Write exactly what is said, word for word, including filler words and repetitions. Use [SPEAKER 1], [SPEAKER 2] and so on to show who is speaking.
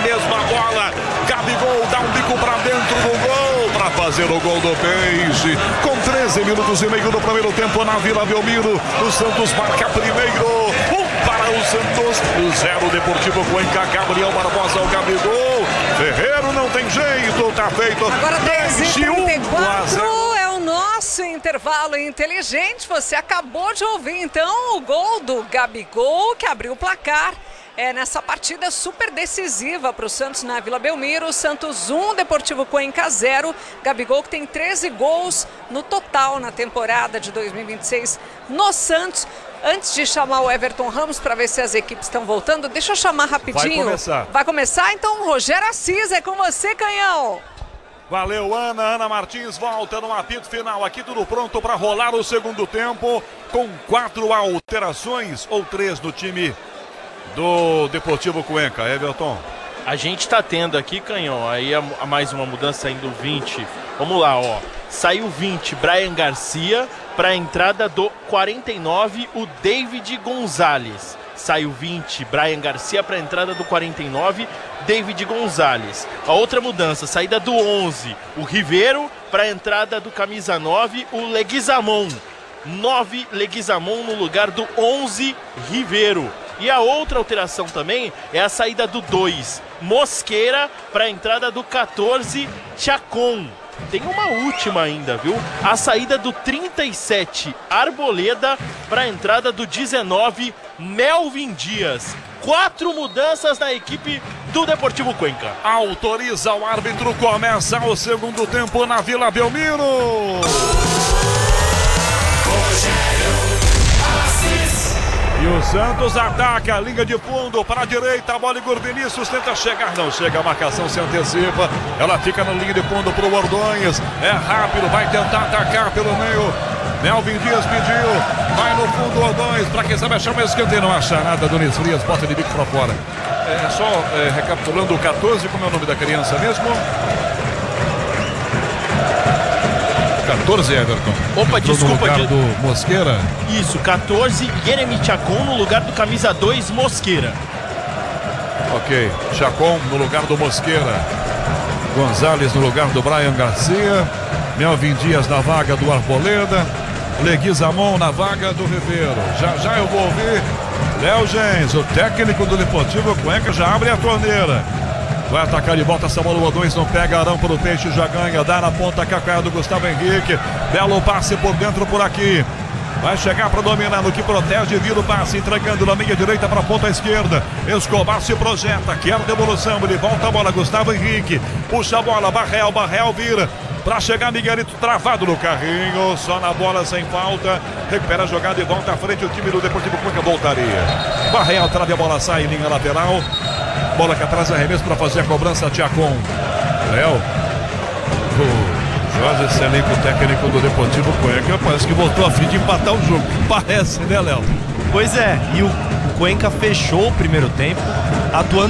[SPEAKER 1] mesma bola. Gabigol dá um bico pra dentro do gol para fazer o gol do Peixe. Com treze minutos e meio do primeiro tempo na Vila Belmiro, o Santos marca primeiro. Um para o Santos, zero Deportivo Cuenca. Gabriel Barbosa, o Gabigol. Ferreiro não tem jeito, tá feito.
[SPEAKER 2] Agora dez e trinta e quatro é o nosso intervalo inteligente. Você acabou de ouvir então o gol do Gabigol, que abriu o placar. É nessa partida super decisiva para o Santos na Vila Belmiro. Santos um, Deportivo Cuenca zero. Gabigol que tem treze gols no total na temporada de dois mil e vinte e seis no Santos. Antes de chamar o Everton Ramos para ver se as equipes estão voltando, deixa eu chamar rapidinho.
[SPEAKER 1] Vai começar.
[SPEAKER 2] Vai começar? Então, Rogério Assis, é com você, Canhão.
[SPEAKER 1] Valeu, Ana. Ana Martins volta no apito final. Aqui tudo pronto para rolar o segundo tempo, com quatro alterações ou três no time do Deportivo Cuenca. Everton.
[SPEAKER 3] A gente tá tendo aqui, Canhão, aí a, a mais uma mudança saindo vinte. Vamos lá, ó. Saiu vinte, Brian Garcia, para a entrada do quarenta e nove, o David Gonzalez. Saiu vinte, Brian Garcia, para a entrada do quarenta e nove, David Gonzalez. A outra mudança, saída do onze, o Ribeiro, para a entrada do camisa nove, o Leguizamon. nove, Leguizamon no lugar do onze, Ribeiro. E a outra alteração também é a saída do dois, Mosqueira, para a entrada do quatorze, Chacon. Tem uma última ainda, viu? A saída do trinta e sete, Arboleda, para a entrada do dezenove, Melvin Dias. Quatro mudanças na equipe do Deportivo Cuenca.
[SPEAKER 1] Autoriza o árbitro, começa o segundo tempo na Vila Belmiro. E o Santos ataca a linha de fundo para a direita, a bola Igor Vinícius tenta chegar, não chega, a marcação se antecipa, ela fica na linha de fundo para o Ordonhas, é rápido, vai tentar atacar pelo meio, Melvin Dias pediu, vai no fundo o Ordonhas, para quem sabe achar uma escanteio, não acha nada, Donis Frias, bota de bico para fora. É só é, recapitulando o quatorze, como é o nome da criança mesmo? quatorze, Everton.
[SPEAKER 3] Opa, desculpa.
[SPEAKER 1] No lugar do Mosqueira.
[SPEAKER 3] Isso, quatorze, Yeremi Chacon no lugar do camisa dois, Mosqueira.
[SPEAKER 1] Ok, Chacon no lugar do Mosqueira. Gonzalez no lugar do Brian Garcia. Melvin Dias na vaga do Arboleda. Leguizamon na vaga do Ribeiro. Já já eu vou ouvir Léo Gens, o técnico do Deportivo Cuenca, já abre a torneira. Vai atacar de volta essa bola, o Odões não pega, Arão para o Peixe, já ganha, dá na ponta a Cacá do Gustavo Henrique, belo passe por dentro por aqui, vai chegar para dominar no que protege, vira o passe, entregando na meia direita para a ponta esquerda, Escobar se projeta, quer devolução, ele volta a bola, Gustavo Henrique, puxa a bola, Barrel, Barrel vira, para chegar Miguelito travado no carrinho, só na bola sem falta, recupera a jogada e volta à frente o time do Deportivo Cuenca, voltaria, Barrel trava a bola, sai em linha lateral, bola que atrás arremesso para fazer a cobrança, Chacon. Léo, o Jorge Selenco, o técnico do Deportivo Cuenca, parece que voltou a fim de empatar o jogo. Parece, né, Léo?
[SPEAKER 4] Pois é, e o Cuenca fechou o primeiro tempo, atuando